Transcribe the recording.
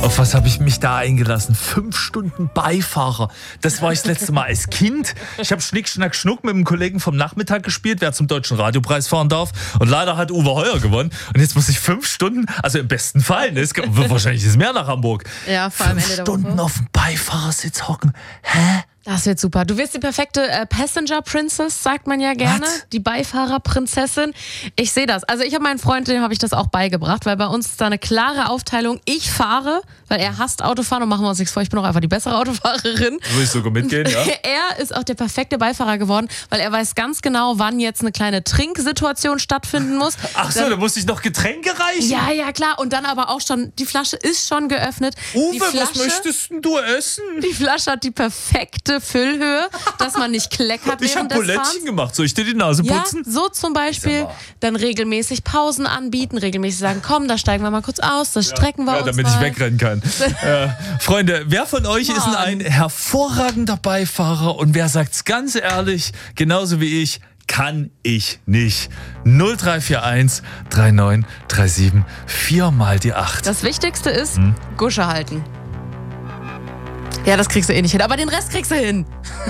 Auf was habe ich mich da eingelassen? 5 Stunden Beifahrer. Das war ich das letzte Mal als Kind. Ich habe Schnick, Schnack, Schnuck mit einem Kollegen vom Nachmittag gespielt, wer zum Deutschen Radiopreis fahren darf. Und leider hat Uwe Heuer gewonnen. Und jetzt muss ich 5 Stunden, also im besten Fall, ne? Wahrscheinlich ist es mehr nach Hamburg. Ja, vor allem 5 Ende der Stunden Woche. auf dem Beifahrersitz hocken. Hä? Das wird super. Du wirst die perfekte Passenger Princess, sagt man ja gerne. What? Die Beifahrerprinzessin. Ich sehe das. Also ich habe meinen Freund, dem habe ich das auch beigebracht, weil bei uns ist da eine klare Aufteilung. Ich fahre, weil er hasst Autofahren und machen wir uns nichts vor, ich bin auch einfach die bessere Autofahrerin. Würde ich sogar mitgehen, ja? Er ist auch der perfekte Beifahrer geworden, weil er weiß ganz genau, wann jetzt eine kleine Trinksituation stattfinden muss. Ach so, da musste ich noch Getränke reichen? Ja, klar. Und dann aber auch schon, die Flasche ist schon geöffnet. Uwe, Die Flasche, was möchtest denn du essen? Die Flasche hat die perfekte Füllhöhe, dass man nicht kleckert Ich habe während des Bulettchen Fahrens. gemacht. Soll ich dir die Nase Ja, putzen? so zum Beispiel. Dann regelmäßig Pausen anbieten, regelmäßig sagen, komm, da steigen wir mal kurz aus, das strecken wir uns damit mal. ich wegrennen kann. Freunde, wer von euch ist denn ein hervorragender Beifahrer und wer sagt's ganz ehrlich, genauso wie ich, kann ich nicht. 0341 3937 4 mal die 8. Das Wichtigste ist, Gusche halten. Ja, das kriegst du eh nicht hin, aber den Rest kriegst du hin.